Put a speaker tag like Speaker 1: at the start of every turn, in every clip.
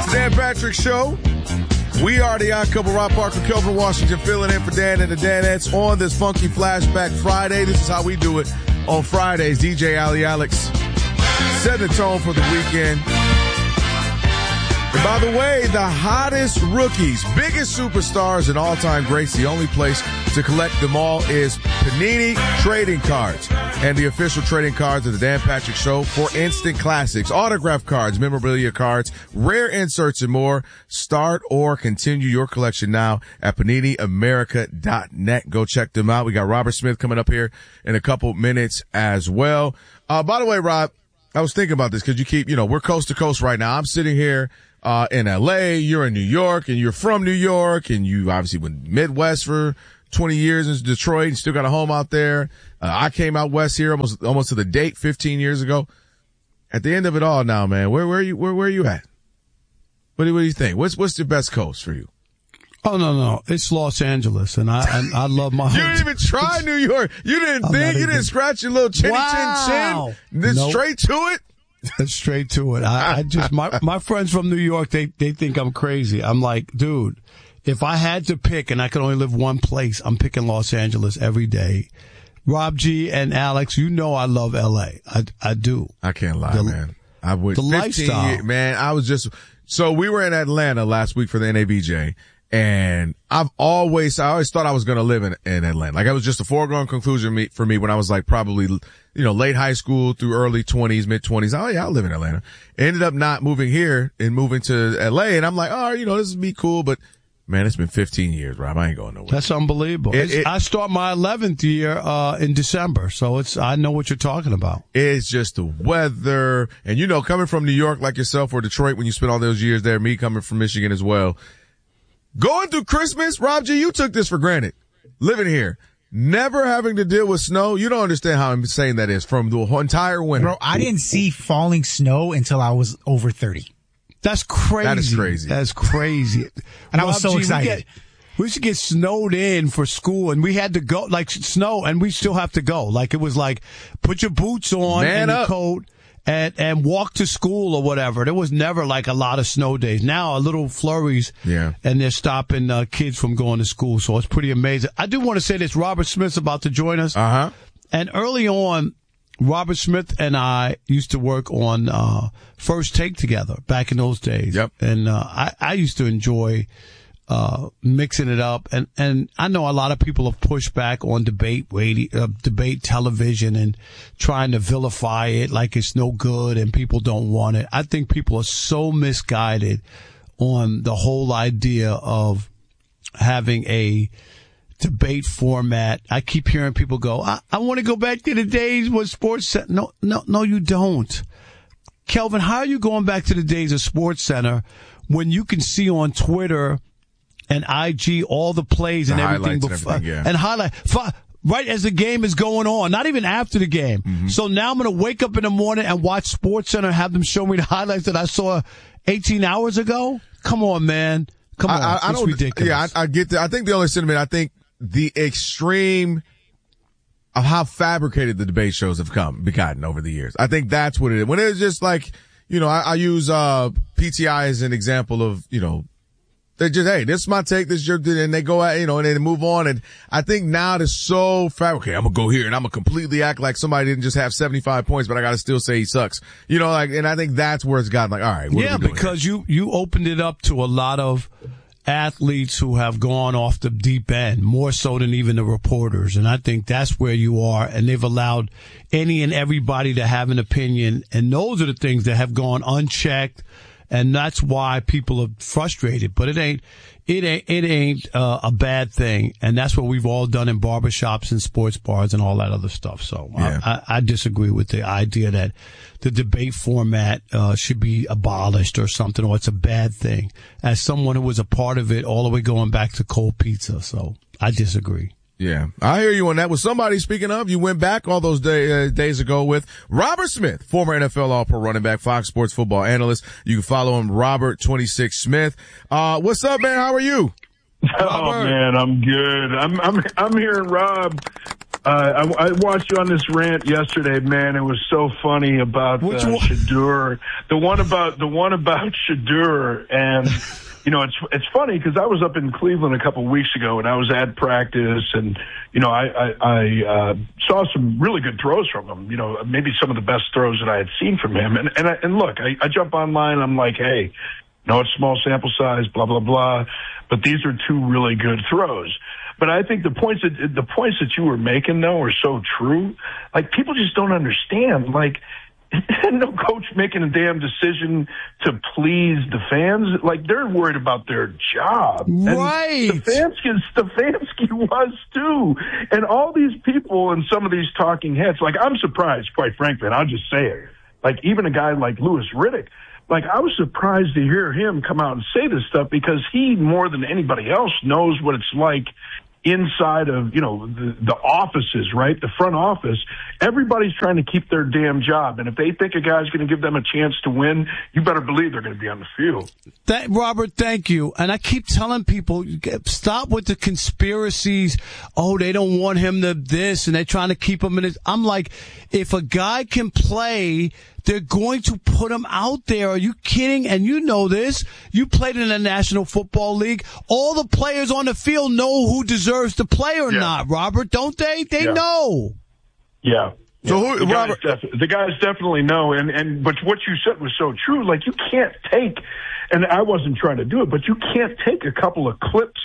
Speaker 1: Dan Patrick Show. We are the Odd Couple. Rob Parker, Kelvin Washington, filling in for Dan and the Danettes on this funky Flashback Friday. This is how we do it on Fridays. DJ Ali Alex set the tone for the weekend. And by the way, the hottest rookies, biggest superstars, and all-time greats, the only place to collect them all is Panini Trading Cards. And the official trading cards of the Dan Patrick Show for instant classics, autograph cards, memorabilia cards, rare inserts, and more. Start or continue your collection now at PaniniAmerica.net. Go check them out. We got Robert Smith coming up here in a couple minutes as well. By the way, Rob, I was thinking about this because you keep, we're coast to coast right now. I'm sitting here in LA, you're in New York, and you're from New York, and you obviously went Midwest for 20 years in Detroit and still got a home out there. I came out west here almost to the date 15 years ago. At the end of it all now, man, where are you at? What do you think? What's the best coast for you?
Speaker 2: Oh, no. It's Los Angeles, and I love my home.
Speaker 1: You didn't even try New York. You didn't think? You didn't scratch your little chin. Then nope. Straight to it?
Speaker 2: Straight to it. I just, my friends from New York, they think I'm crazy. I'm like, dude, if I had to pick and I could only live one place, I'm picking Los Angeles every day. Rob G and Alex, I love LA. I do.
Speaker 1: I can't lie, man. I would.
Speaker 2: The lifestyle.
Speaker 1: Man, so we were in Atlanta last week for the NABJ. And I always thought I was going to live in Atlanta. Like, it was just a foregone conclusion for me when I was like probably, late high school through early 20s, mid 20s. Oh yeah, I'll live in Atlanta. Ended up not moving here and moving to LA. And I'm like, oh, this would be cool. But man, it's been 15 years, Rob. I ain't going nowhere.
Speaker 2: That's unbelievable. I start my 11th year, in December. So I know what you're talking about.
Speaker 1: It's just the weather. And coming from New York like yourself or Detroit when you spent all those years there, me coming from Michigan as well. Going through Christmas, Rob G, you took this for granted. Living here, never having to deal with snow. You don't understand how insane that is from the entire winter.
Speaker 3: Bro, I didn't see falling snow until I was over 30.
Speaker 2: That's crazy.
Speaker 1: That is crazy.
Speaker 2: That's crazy.
Speaker 3: And I was so excited.
Speaker 2: We used to get snowed in for school, and we had to go, like, snow, and we still have to go. Like, it was like, put your boots on and your coat. And walk to school or whatever. There was never like a lot of snow days. Now a little flurries, and they're stopping kids from going to school. So it's pretty amazing. I do want to say this. Robert Smith's about to join us. And early on, Robert Smith and I used to work on First Take together back in those days.
Speaker 1: Yep.
Speaker 2: And I used to enjoy mixing it up. And I know a lot of people have pushed back on debate television and trying to vilify it like it's no good and people don't want it. I think people are so misguided on the whole idea of having a debate format. I keep hearing people go, I want to go back to the days when sports center. No, you don't. Kelvin, how are you going back to the days of Sports Center when you can see on Twitter and IG all the plays and everything before and highlight right as the game is going on, not even after the game. Mm-hmm. So now I'm going to wake up in the morning and watch Sports Center, have them show me the highlights that I saw 18 hours ago. Come on, man. Come on. It's ridiculous.
Speaker 1: Yeah, I get that. I think the only sentiment, I think the extreme of how fabricated the debate shows have gotten over the years. I think that's what it is. When it's just like, I use PTI as an example of, they just, hey, this is my take, this is your, and they go at, and they move on. And I think now it's so fabricated. I'm going to go here and I'm going to completely act like somebody didn't just have 75 points, but I got to still say he sucks. And I think that's where it's gotten like, all right.
Speaker 2: Yeah, because you opened it up to a lot of athletes who have gone off the deep end, more so than even the reporters. And I think that's where you are. And they've allowed any and everybody to have an opinion. And those are the things that have gone unchecked. And that's why people are frustrated. But it ain't a bad thing. And that's what we've all done in barbershops and sports bars and all that other stuff. So yeah. I disagree with the idea that the debate format should be abolished or something, or it's a bad thing. As someone who was a part of it all the way going back to cold pizza. So I disagree.
Speaker 1: Yeah, I hear you on that. With somebody, speaking of, you went back all those days ago with Robert Smith, former NFL All-Pro running back, Fox Sports football analyst. You can follow him, Robert26 Smith. What's up, man? How are you?
Speaker 4: Oh, man, I'm good. I'm hearing Rob I watched you on this rant yesterday, man. It was so funny about Shedeur. The one about Shedeur, and you know, it's funny because I was up in Cleveland a couple of weeks ago, and I was at practice, and you know, I saw some really good throws from him. You know, maybe some of the best throws that I had seen from him. And look, I jump online, and I'm like, hey, no, it's small sample size, blah blah blah, but these are two really good throws. But I think the points that you were making, though, are so true. Like, people just don't understand. Like, no coach making a damn decision to please the fans. Like, they're worried about their job.
Speaker 2: Right.
Speaker 4: And Stefanski was, too. And all these people and some of these talking heads, like, I'm surprised, quite frankly, and I'll just say it. Like, even a guy like Louis Riddick, like, I was surprised to hear him come out and say this stuff because he, more than anybody else, knows what it's like inside of, you know, the offices, right? The front office. Everybody's trying to keep their damn job. And if they think a guy's going to give them a chance to win, you better believe they're going to be on the field.
Speaker 2: Robert, thank you. And I keep telling people, stop with the conspiracies. Oh, they don't want him to this, and they're trying to keep him in his. I'm like, if a guy can play, they're going to put him out there. Are you kidding? And you know this. You played in the National Football League. All the players on the field know who deserves to play or not, Robert, don't they? They know.
Speaker 4: Yeah.
Speaker 1: So who, Robert?
Speaker 4: The guys definitely know. But what you said was so true. Like, you can't take, and I wasn't trying to do it, but you can't take a couple of clips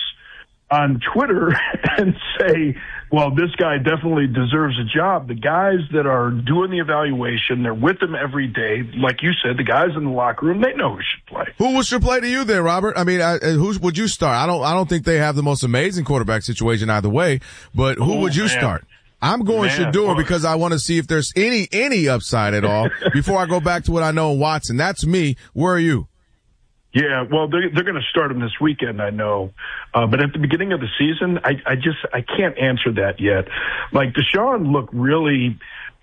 Speaker 4: on Twitter and say, well, this guy definitely deserves a job. The guys that are doing the evaluation, they're with them every day. Like you said, the guys in the locker room, they know who should play.
Speaker 1: Who should play to you then, Robert? I mean, who would you start? I don't think they have the most amazing quarterback situation either way, but who would you start? I'm going Shedeur because I want to see if there's any upside at all before I go back to what I know in Watson. That's me. Where are you?
Speaker 4: Yeah, well, they're going to start him this weekend, I know. But at the beginning of the season, I can't answer that yet. Like, Deshaun looked really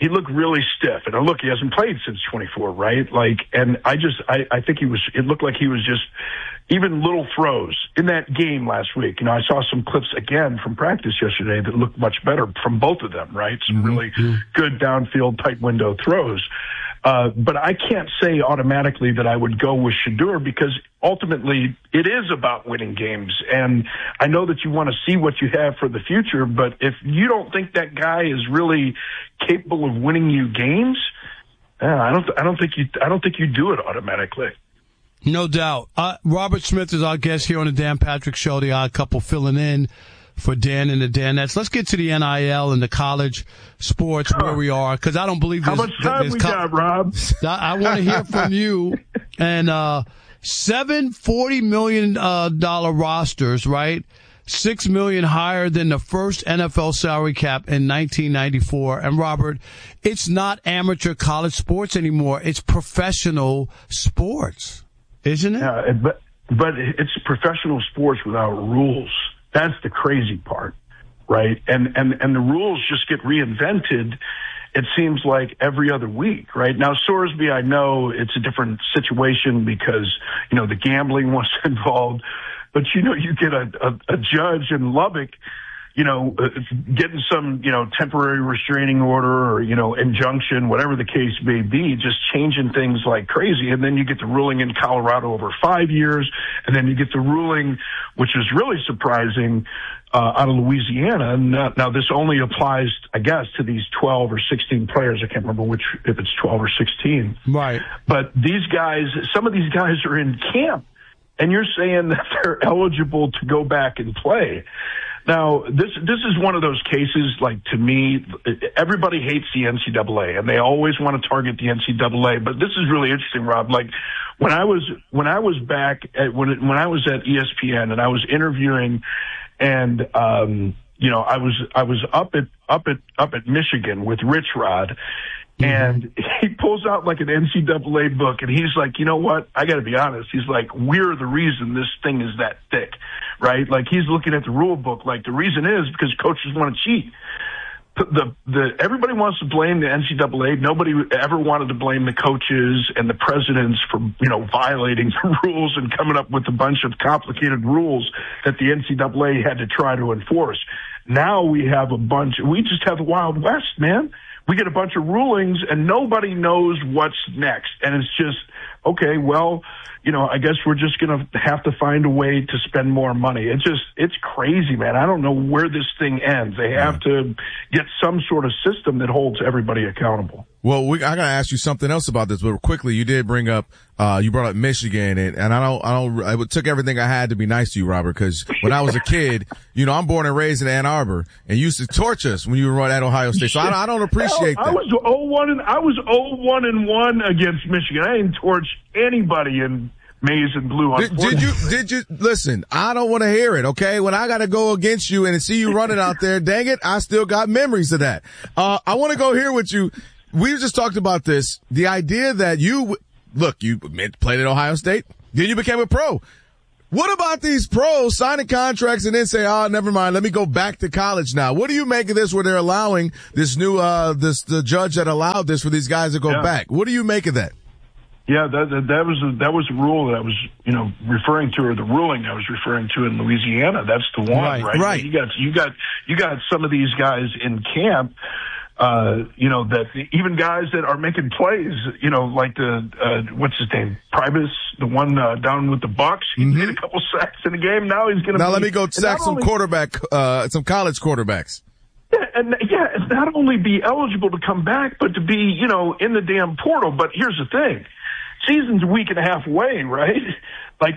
Speaker 4: stiff. And look, he hasn't played since 24, right? Like, and I think it looked like he was just even little throws in that game last week. You know, I saw some clips again from practice yesterday that looked much better from both of them, right? Some really good downfield tight window throws. But I can't say automatically that I would go with Shedeur because ultimately it is about winning games. And I know that you want to see what you have for the future, but if you don't think that guy is really capable of winning you games, I don't think you do it automatically.
Speaker 2: No doubt. Robert Smith is our guest here on the Dan Patrick Show, the Odd Couple, filling in for Dan and the Danettes. Let's get to the NIL and the college sports where we are, because I don't believe
Speaker 4: how much time we got, Rob.
Speaker 2: I want to hear from you. And $7 $40 million rosters, right? $6 million higher than the first NFL salary cap in 1994. And Robert, it's not amateur college sports anymore; it's professional sports, isn't it?
Speaker 4: Yeah, but it's professional sports without rules. That's the crazy part, right? And the rules just get reinvented, it seems like, every other week, right? Now, Sorsby, I know it's a different situation because, you know, the gambling was involved. But, you know, you get a judge in Lubbock, you know, getting some, you know, temporary restraining order or, you know, injunction, whatever the case may be, just changing things like crazy. And then you get the ruling in Colorado over 5 years. And then you get the ruling, which is really surprising, out of Louisiana. And now this only applies, I guess, to these 12 or 16 players. I can't remember if it's 12 or 16.
Speaker 2: Right.
Speaker 4: But these guys, some of these guys are in camp. And you're saying that they're eligible to go back and play. Now, this is one of those cases, like, to me, everybody hates the NCAA, and they always want to target the NCAA. But this is really interesting, Rob. Like, when I was back at when I was at ESPN and I was interviewing, and you know, I was up at Michigan with Rich Rod. And he pulls out like an NCAA book, and he's like, you know what? I got to be honest. He's like, we're the reason this thing is that thick, right? Like, he's looking at the rule book. Like, the reason is because coaches want to cheat. everybody wants to blame the NCAA. Nobody ever wanted to blame the coaches and the presidents for, violating the rules and coming up with a bunch of complicated rules that the NCAA had to try to enforce. Now we just have the Wild West, man. We get a bunch of rulings and nobody knows what's next. And it's just, okay, well, I guess we're just going to have to find a way to spend more money. It's crazy, man. I don't know where this thing ends. They have to get some sort of system that holds everybody accountable.
Speaker 1: Well, I got to ask you something else about this, but quickly, you did bring up, you brought up Michigan, and it took everything I had to be nice to you, Robert, because when I was a kid, I'm born and raised in Ann Arbor, and you used to torch us when you were at Ohio State. So I don't appreciate that.
Speaker 4: I was 0-1-1 against Michigan. I didn't torch anybody in maize and blue.
Speaker 1: Did you listen? I don't want to hear it. Okay, when I got to go against you and see you running out there, dang it, I still got memories of that. I want to go here with you. We just talked about this. The idea that you played at Ohio State, then you became a pro. What about these pros signing contracts and then say, oh, never mind, let me go back to college now? What do you make of this where they're allowing this new, the judge that allowed this for these guys to go back? What do you make of that?
Speaker 4: Yeah, that was a rule that I was, referring to, or the ruling I was referring to in Louisiana. That's the one, right? You got some of these guys in camp, that even guys that are making plays, like what's his name? Primus, the one down with the Bucks. He made a couple sacks in the game. Now he's going to.
Speaker 1: Now let me go sack some some college quarterbacks.
Speaker 4: And not only be eligible to come back, but to be, in the damn portal. But here's the thing. Season's a week and a half away, right? Like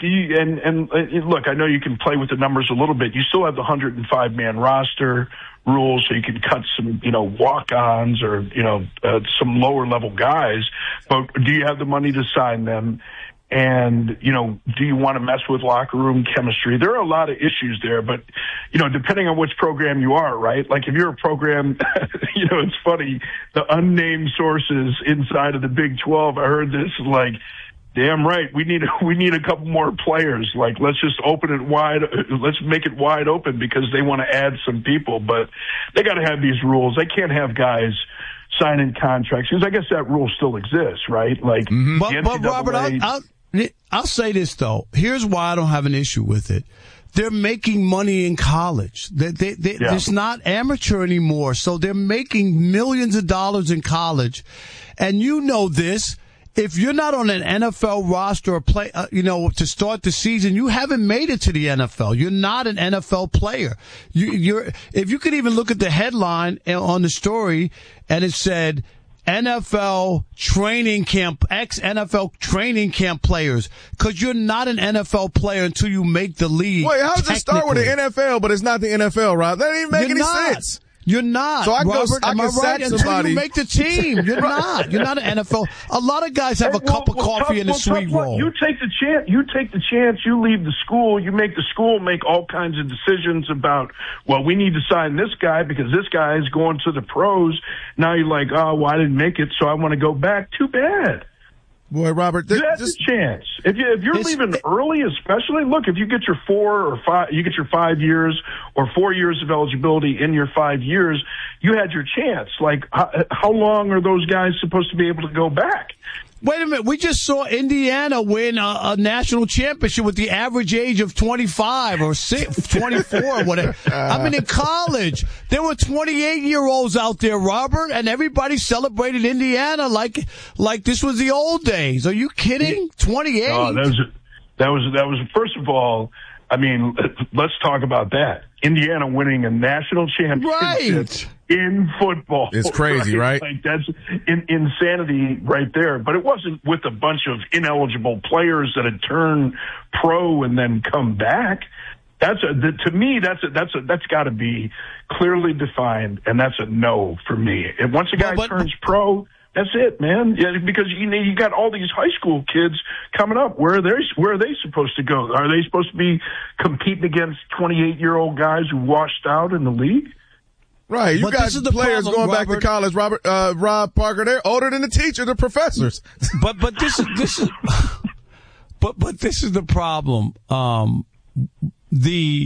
Speaker 4: look, I know you can play with the numbers a little bit. You still have the 105-man roster rules, so you can cut some, walk-ons or, some lower-level guys. But do you have the money to sign them? And, do you want to mess with locker room chemistry? There are a lot of issues there, but, depending on which program you are, right? Like if you're a program, it's funny, the unnamed sources inside of the Big 12, I heard this, like, damn right, we need a couple more players. Like, let's just open it wide, let's make it wide open because they want to add some people, but they got to have these rules. They can't have guys signing contracts, because I guess that rule still exists, right? Like,
Speaker 2: but Robert, I'll say this though. Here's why I don't have an issue with it. They're making money in college. It's not amateur anymore. So they're making millions of dollars in college. And this. If you're not on an NFL roster or play, to start the season, you haven't made it to the NFL. You're not an NFL player. If you could even look at the headline on the story and it said, NFL training camp, ex-NFL training camp players, because you're not an NFL player until you make the league.
Speaker 1: Wait, how does it start with the NFL, but it's not the NFL, Rob? That didn't even make any sense.
Speaker 2: You're not. So I can
Speaker 1: sack somebody.
Speaker 2: Until you make the team. You're not. You're not an NFL. A lot of guys have a cup of coffee and a sweet roll.
Speaker 4: You take the chance. You leave the school. You make the school make all kinds of decisions about, well, we need to sign this guy because this guy is going to the pros. Now you're like, oh, well, I didn't make it, so I want to go back. Too bad.
Speaker 1: Boy, Robert,
Speaker 4: you have the chance. If you're leaving early, especially, look, if you get your 5 years or 4 years of eligibility in your 5 years, you had your chance. Like, how long are those guys supposed to be able to go back?
Speaker 2: Wait a minute. We just saw Indiana win a national championship with the average age of 25 or 24 or whatever. I mean, in college, there were 28-year-olds out there, Robert, and everybody celebrated Indiana like this was the old days. Are you kidding? 28?
Speaker 4: Oh, that was first of all, I mean, let's talk about that. Indiana winning a national championship in football.
Speaker 1: It's crazy, right?
Speaker 4: Like, that's insanity right there. But it wasn't with a bunch of ineligible players that had turned pro and then come back. To me, that's got to be clearly defined, and that's a no for me. And once a guy turns pro, that's it, man. Yeah, because you got all these high school kids coming up. Where are they supposed to go? Are they supposed to be competing against 28-year-old guys who washed out in the league?
Speaker 1: Right. You got players going back to college, Rob Parker. They're older than the teacher, the professors.
Speaker 2: But this is but this is the problem.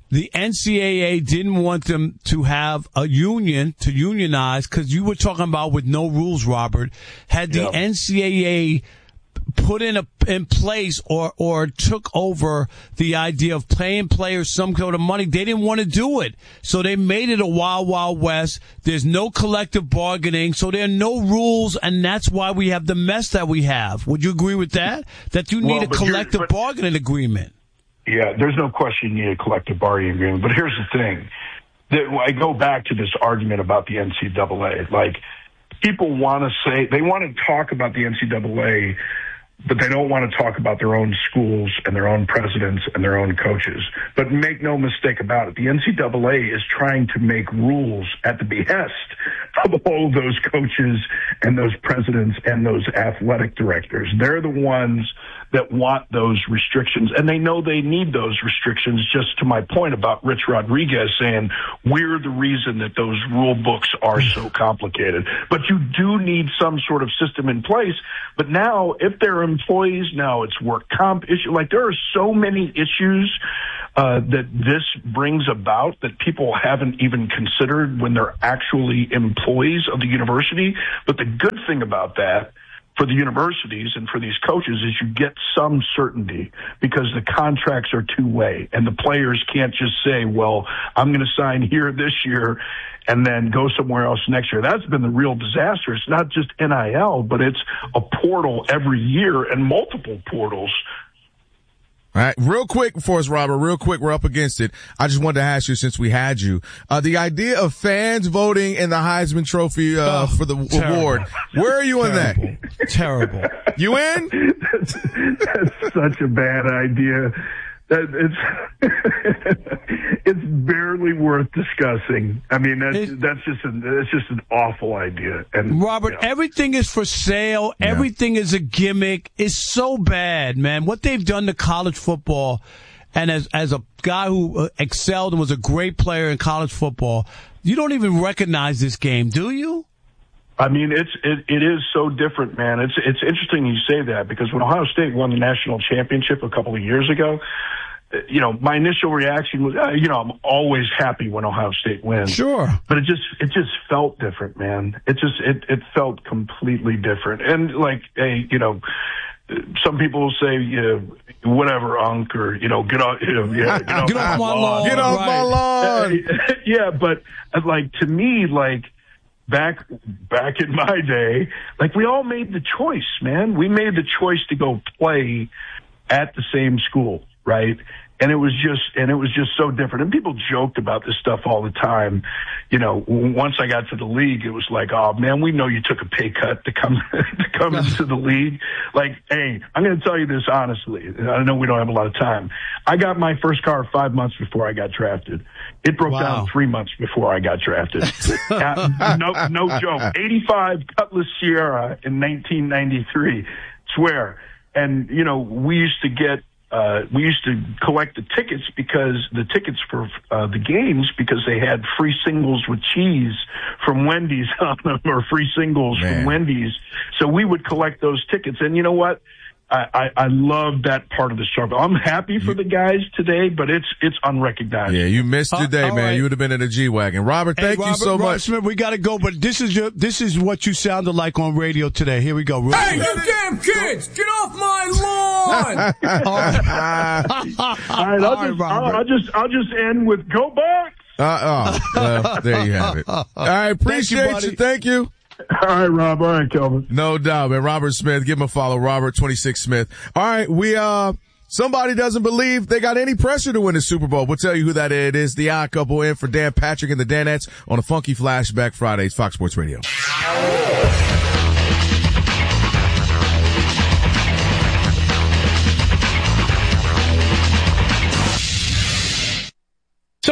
Speaker 2: the NCAA didn't want them to have a union, to unionize, because you were talking about with no rules, Robert. Had the NCAA put in place or took over the idea of paying players some kind of money, they didn't want to do it. So they made it a wild, wild west. There's no collective bargaining, so there are no rules, and that's why we have the mess that we have. Would you agree with that? That you need a collective bargaining agreement.
Speaker 4: Yeah, there's no question you need a collective bargaining agreement. But here's the thing. I go back to this argument about the NCAA. Like, people want to talk about the NCAA, but they don't want to talk about their own schools and their own presidents and their own coaches. But make no mistake about it, the NCAA is trying to make rules at the behest of all those coaches and those presidents and those athletic directors. They're the ones that want those restrictions, and they know they need those restrictions, just to my point about Rich Rodriguez saying we're the reason that those rule books are so complicated. But you do need some sort of system in place. But now, if they're employees, now it's work comp issue. Like, there are so many issues that this brings about that people haven't even considered when they're actually employees of the university. But the good thing about that for the universities and for these coaches is you get some certainty, because the contracts are two-way and the players can't just say, well, I'm going to sign here this year and then go somewhere else next year. That's been the real disaster. It's not just NIL, but it's a portal every year and multiple portals.
Speaker 1: All right, real quick for us, Robert, real quick, we're up against it. I just wanted to ask you, since we had you, the idea of fans voting in the Heisman Trophy for the award, where are you on that?
Speaker 2: Terrible.
Speaker 1: You in?
Speaker 4: That's such a bad idea. It's barely worth discussing. I mean, that's just an awful idea. And
Speaker 2: Robert, everything is for sale. Yeah. Everything is a gimmick. It's so bad, man. What they've done to college football, and as a guy who excelled and was a great player in college football, you don't even recognize this game, do you?
Speaker 4: I mean, it is so different, man. It's interesting you say that, because when Ohio State won the national championship a couple of years ago, you know, my initial reaction was, I'm always happy when Ohio State wins.
Speaker 2: Sure.
Speaker 4: But it just felt different, man. It felt completely different. And like, some people will say, whatever, Unc, or, get off, get off my lawn.
Speaker 1: Get off my lawn.
Speaker 4: Yeah, but like, to me, like, back in my day, like, we all made the choice, man. We made the choice to go play at the same school, right? And it was just so different. And people joked about this stuff all the time. You know, once I got to the league, it was like, oh man, we know you took a pay cut to come into the league. Like, hey, I'm going to tell you this honestly. I know we don't have a lot of time. I got my first car 5 months before I got drafted. It broke down 3 months before I got drafted. No joke. 85 Cutlass Sierra in 1993. Swear. And, we used to collect the tickets, because the tickets for the games, because they had free singles with cheese from Wendy's on them, or free singles from Wendy's. So we would collect those tickets. And you know what? I love that part of the struggle. I'm happy for the guys today, but it's unrecognizable.
Speaker 1: Yeah, you missed your day, man. Right. You would have been in a G-Wagon. Robert, thank you so much.
Speaker 2: Smith, we got to go, but this is what you sounded like on radio today. Here we go.
Speaker 5: Hey, you damn kids! Get off my lawn!
Speaker 4: All right, I'll just end with go back.
Speaker 1: Well, there you have it. All right, appreciate you. Thank you.
Speaker 4: All right, Rob. All right, Kelvin.
Speaker 1: No doubt, man. Robert Smith. Give him a follow. Robert26 Smith. All right, somebody doesn't believe they got any pressure to win the Super Bowl. We'll tell you who that is. The Odd Couple in for Dan Patrick and the Danettes on a Funky Flashback Fridays, Fox Sports Radio.
Speaker 6: So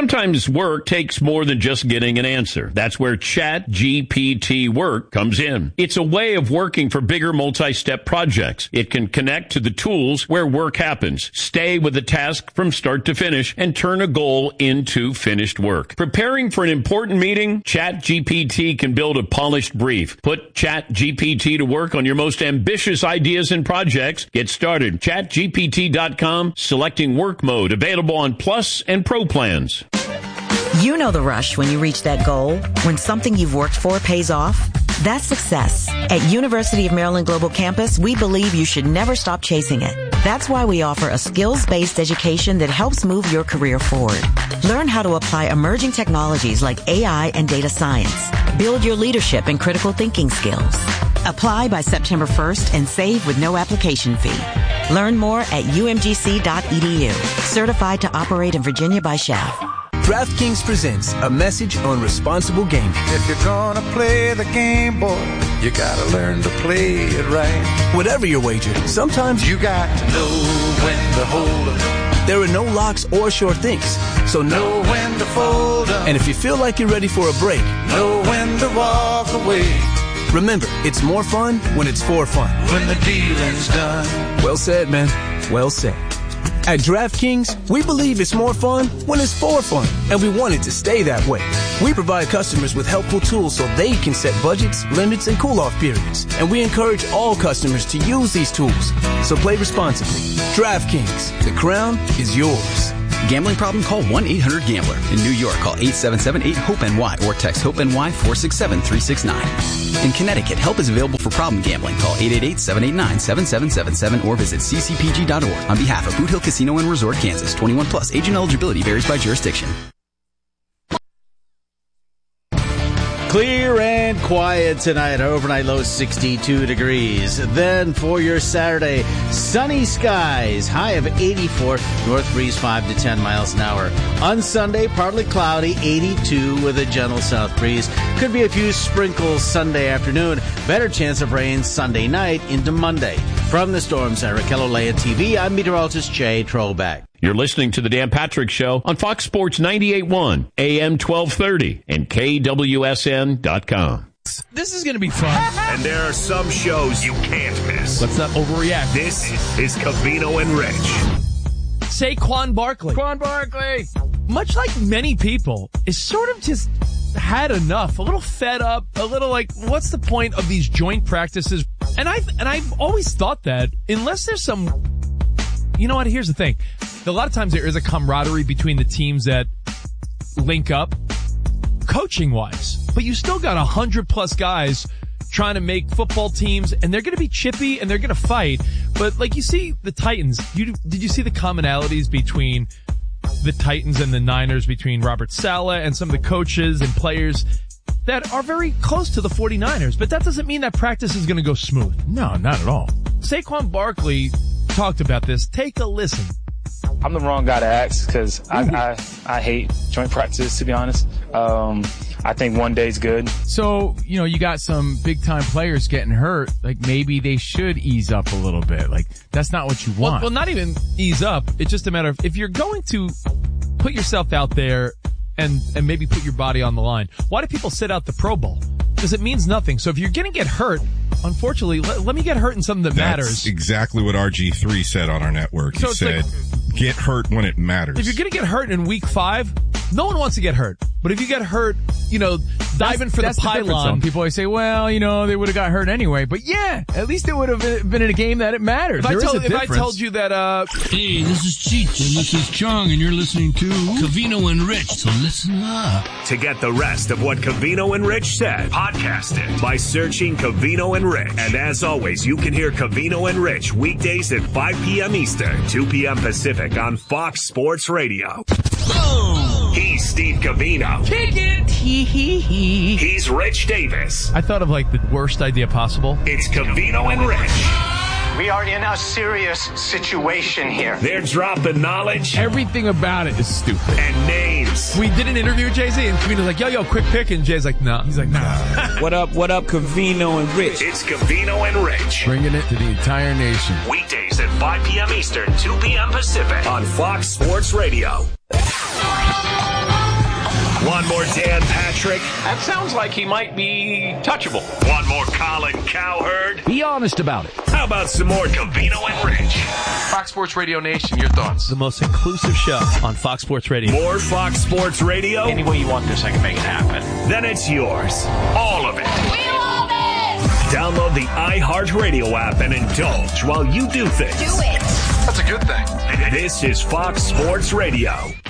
Speaker 6: Sometimes work takes more than just getting an answer. That's where ChatGPT Work comes in. It's a way of working for bigger multi-step projects. It can connect to the tools where work happens, stay with a task from start to finish, and turn a goal into finished work. Preparing for an important meeting? ChatGPT can build a polished brief. Put ChatGPT to work on your most ambitious ideas and projects. Get started. ChatGPT.com, selecting work mode, available on Plus and Pro plans.
Speaker 7: You know the rush when you reach that goal, when something you've worked for pays off. That's success. At University of Maryland Global Campus, we believe you should never stop chasing it. That's why we offer a skills-based education that helps move your career forward. Learn how to apply emerging technologies like AI and data science. Build your leadership and critical thinking skills. Apply by September 1st and save with no application fee. Learn more at umgc.edu. Certified to operate in Virginia by SCHEV.
Speaker 8: DraftKings presents a message on responsible gaming.
Speaker 9: If you're gonna play the game, boy, you gotta learn to play it right.
Speaker 8: Whatever your wager, sometimes
Speaker 9: you got to know when to hold up.
Speaker 8: There are no locks or sure things, so
Speaker 9: know when to fold up.
Speaker 8: And if you feel like you're ready for a break,
Speaker 9: know when to walk away.
Speaker 8: Remember, it's more fun when it's for fun.
Speaker 9: When the dealing's done.
Speaker 8: Well said, man. Well said. At DraftKings, we believe it's more fun when it's for fun, and we want it to stay that way. We provide customers with helpful tools so they can set budgets, limits, and cool-off periods, and we encourage all customers to use these tools. So play responsibly. DraftKings, the crown is yours.
Speaker 10: Gambling problem? Call 1-800-GAMBLER. In New York, call 877-8-HOPE-NY or text HOPE-NY 467-369. In Connecticut, help is available for problem gambling. Call 888-789-7777 or visit ccpg.org. On behalf of Boot Hill Casino and Resort, Kansas, 21 plus. Age and eligibility varies by jurisdiction.
Speaker 11: Clear and quiet tonight. Our overnight low 62 degrees. Then for your Saturday, sunny skies, high of 84, north breeze 5 to 10 miles an hour. On Sunday, partly cloudy, 82 with a gentle south breeze. Could be a few sprinkles Sunday afternoon. Better chance of rain Sunday night into Monday. From the Storm Center, Kello Leia TV, I'm meteorologist Jay Trollback.
Speaker 6: You're listening to The Dan Patrick Show on Fox Sports 98.1, AM 1230, and KWSN.com.
Speaker 12: This is going to be fun.
Speaker 13: And there are some shows you can't miss.
Speaker 12: Let's not overreact.
Speaker 13: This is Covino and Rich.
Speaker 12: Saquon Barkley.
Speaker 5: Saquon Barkley.
Speaker 12: Much like many people, is sort of just had enough, a little fed up, a little like, what's the point of these joint practices? And I've always thought that unless there's some, you know what, here's the thing. A lot of times there is a camaraderie between the teams that link up coaching wise, but you still got 100+ guys trying to make football teams, and they're going to be chippy and they're going to fight. But like you see the Titans, did you see the commonalities between the Titans and the Niners, between Robert Saleh and some of the coaches and players that are very close to the 49ers? But that doesn't mean that practice is going to go smooth.
Speaker 5: No, not at all.
Speaker 12: Saquon Barkley talked about this. Take a listen.
Speaker 14: I'm the wrong guy to ask because I hate joint practice, to be honest. I think one day's good.
Speaker 15: So, you know, you got some big-time players getting hurt. Like, maybe they should ease up a little bit. Like, that's not what you want.
Speaker 12: Well, not even ease up. It's just a matter of if you're going to put yourself out there and maybe put your body on the line, why do people sit out the Pro Bowl? Because it means nothing. So if you're going to get hurt, unfortunately, let me get hurt in something that matters.
Speaker 16: That's exactly what RG3 said on our network. He said, get hurt when it matters.
Speaker 12: If you're going to get hurt in week 5, no one wants to get hurt. But if you get hurt, you know, diving for the pylon.
Speaker 15: People always say, well, you know, they would have got hurt anyway. But yeah, at least it would have been in a game that it matters.
Speaker 12: If I told you that,
Speaker 5: hey, this is Cheech and this is Chong and you're listening to Covino and Rich, so listen up.
Speaker 13: To get the rest of what Covino and Rich said, podcast it by searching Covino and Rich. And as always, you can hear Covino and Rich weekdays at 5 p.m. Eastern, 2 p.m. Pacific on Fox Sports Radio.
Speaker 5: Boom!
Speaker 13: He's Steve Covino.
Speaker 5: Kick it!
Speaker 13: He's Rich Davis.
Speaker 12: I thought of like the worst idea possible.
Speaker 13: It's Covino and Rich.
Speaker 17: We are in a serious situation here.
Speaker 13: They're dropping knowledge.
Speaker 15: Everything about it is stupid.
Speaker 13: And names.
Speaker 12: We did an interview with Jay-Z, and Covino's like, yo, quick pick. And Jay's like, nah. He's like, nah.
Speaker 18: What up, Covino and Rich?
Speaker 13: It's Covino and Rich.
Speaker 15: Bringing it to the entire nation.
Speaker 13: Weekdays at 5 p.m. Eastern, 2 p.m. Pacific on Fox Sports Radio. Want more Dan Patrick?
Speaker 6: That sounds like he might be touchable.
Speaker 13: Want more Colin Cowherd?
Speaker 12: Be honest about it.
Speaker 13: How about some more Covino and Rich?
Speaker 19: Fox Sports Radio Nation, your thoughts?
Speaker 12: The most inclusive show on Fox Sports Radio.
Speaker 13: More Fox Sports Radio?
Speaker 17: Any way you want this, I can make it happen.
Speaker 13: Then it's yours. All of it.
Speaker 20: We love it!
Speaker 13: Download the iHeartRadio app and indulge while you do things.
Speaker 20: Do it.
Speaker 19: That's a good thing.
Speaker 13: This is Fox Sports Radio.